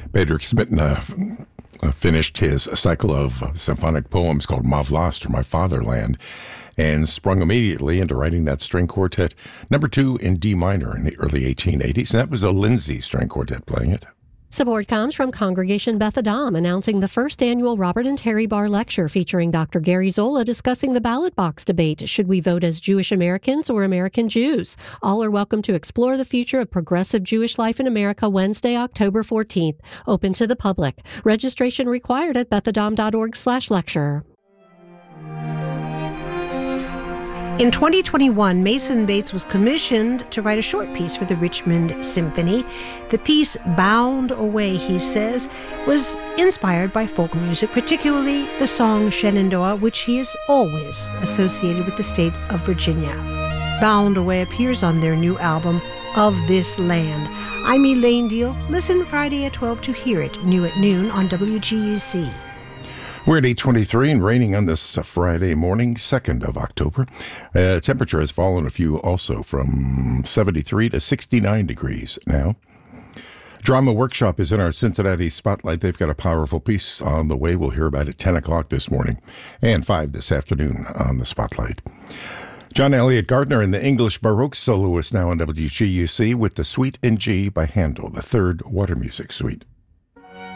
Bedřich Smetana finished his cycle of symphonic poems called Má vlast, or My Fatherland, and sprung immediately into writing that string quartet, number 2 in D minor in the early 1880s. And that was a Lindsay string quartet playing it. Support comes from Congregation Beth Adam, announcing the first annual Robert and Terry Barr Lecture featuring Dr. Gary Zola discussing the ballot box debate. Should we vote as Jewish Americans or American Jews? All are welcome to explore the future of progressive Jewish life in America Wednesday, October 14th. Open to the public. Registration required at bethadam.org/lecture. In 2021, Mason Bates was commissioned to write a short piece for the Richmond Symphony. The piece, Bound Away, he says, was inspired by folk music, particularly the song Shenandoah, which he has always associated with the state of Virginia. Bound Away appears on their new album, Of This Land. I'm Elaine Deal. Listen Friday at 12 to hear it, new at noon on WGUC. We're at 8:23 and raining on this Friday morning, 2nd of October. Temperature has fallen a few also, from 73 to 69 degrees now. Drama Workshop is in our Cincinnati spotlight. They've got a powerful piece on the way. We'll hear about it 10 o'clock this morning and 5 this afternoon on the spotlight. John Elliott Gardner and the English Baroque soloist now on WGUC with the Suite in G by Handel, the third Water Music Suite.